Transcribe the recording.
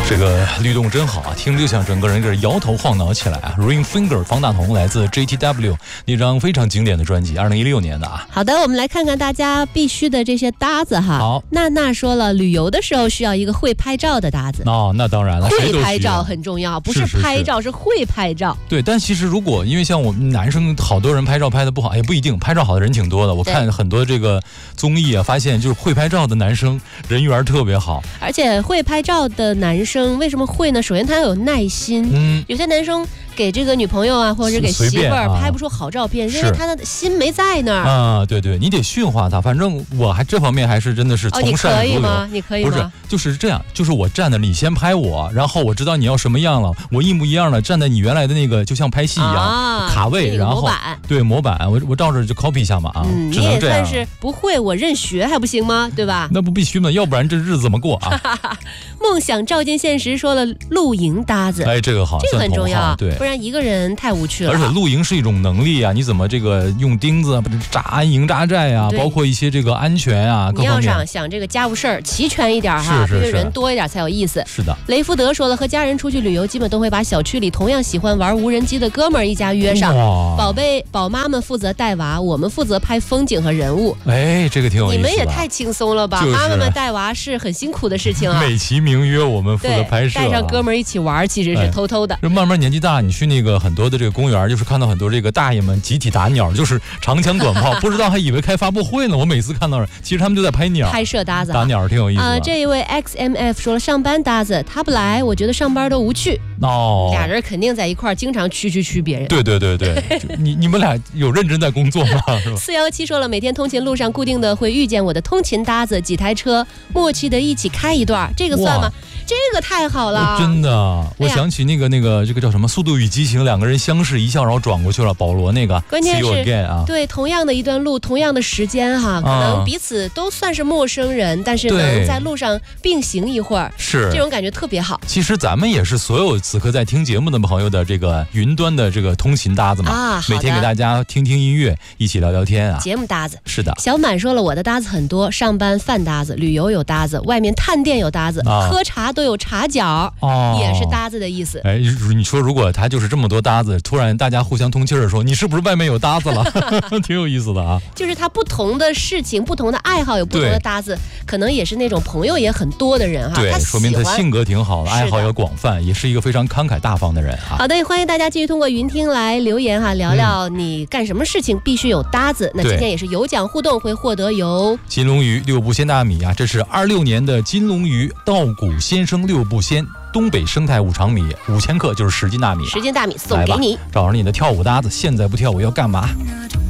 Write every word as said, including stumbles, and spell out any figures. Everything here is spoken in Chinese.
这个律动真好啊，听着就像整个人给摇头晃脑起来啊。Ring Finger 方大同来自 J T W 那张非常经典的专辑，二零一六年的啊。 好的，我们来看看大家必须的这些搭子哈。 好， 娜娜说了，旅游的时候需要一个会拍照的搭子。 哦，那当然了， 会拍照很重要，不是拍照，是会拍照。 对，但其实如果因为像我们男生，好多人拍照拍的不好，也不一定，拍照好的人挺多的。我看很多这个综艺啊，发现就是会拍照的男生人缘特别好， 而且会拍照的男生为什么会呢？首先他要有耐心， 嗯， 有些男生给这个女朋友啊，或者是给媳妇儿拍不出好照片， 啊、 因为他的心没在那儿啊。对对，你得驯化他。反正我还这方面还是真的是从善如流。 哦，你可以吗？你可以吗？ 不是，就是这样，就是我站在你先拍我，然后我知道你要什么样了，我一模一样的站在你原来的那个，就像拍戏一样、啊、卡位， 那个、 然后模板对模板，我我照着就 copy 一下嘛啊。 嗯， 只能这样。 你也算是不会，我认学还不行吗？对吧？ 那不必须吗？要不然这日子怎么过啊？ 梦想照进现实说了露营搭子， 哎，这个好， 这个很重要， 对， 不然一个人太无趣了。 而且露营是一种能力啊，你怎么这个用钉子啊，扎营扎寨啊，包括一些这个安全啊，各方面。 你要想想这个家务事儿齐全一点哈， 是是是， 人多一点才有意思。 是的， 雷福德说了，和家人出去旅游，基本都会把小区里同样喜欢玩无人机的哥们儿一家约上，宝贝宝妈们负责带娃，我们负责拍风景和人物。 哎，这个挺有意思的。 你们也太轻松了吧？ 就是、 妈妈们带娃是很辛苦的事情啊。 美其名曰我们负责拍摄、啊， 带上哥们儿一起玩，其实是偷偷的。 这、哎、慢慢年纪大，你去那个很多的这个公园，就是看到很多这个大爷们集体打鸟，就是长枪短炮，不知道还以为开发布会呢。我每次看到，其实他们就在拍鸟， 拍摄搭子， 打鸟挺有意思的。 啊、呃，这一位 X M F 说了，上班搭子他不来，我觉得上班都无趣。 哦， 俩人肯定在一块儿，经常蛐蛐蛐别人。 对对对对，你你们俩有认真在工作吗？ 四幺七说了，每天通勤路上固定的会遇见我的通勤搭子，几台车默契的一起开一段，这个算吗？这个太好了， 真的，我想起那个那个这个叫什么《速度与激情》，两个人相视一笑，然后转过去了。保罗那个， 关键是 again, 啊， 对，同样的一段路，同样的时间哈，可能彼此都算是陌生人，啊、但是能在路上并行一会儿， 是这种感觉特别好。 其实咱们也是所有此刻在听节目的朋友的这个云端的这个通勤搭子嘛， 啊， 每天给大家听听音乐，一起聊聊天啊， 节目搭子。 是的， 小满说了，我的搭子很多，上班饭搭子，旅游有搭子，外面探店有搭子，啊、喝茶都有茶角。哦，也是搭子的意思。 哎，你说如果他就是这么多搭子，突然大家互相通气的时候，你是不是外面有搭子了？挺有意思的啊。 就是他不同的事情、不同的爱好有不同的搭子，可能也是那种朋友也很多的人哈。 对， 他说明他性格挺好的，爱好也广泛，也是一个非常慷慨大方的人啊。 好的，也欢迎大家继续通过云听来留言哈，聊聊你干什么事情必须有搭子。嗯、那今天也是有奖互动，会获得由金龙鱼六步鲜大米啊，这是二六年的金龙鱼稻谷先生六步鲜。东北生态五常米五千克就是十斤大米， 十斤大米送给你。 找着你的跳舞搭子，现在不跳舞要干嘛？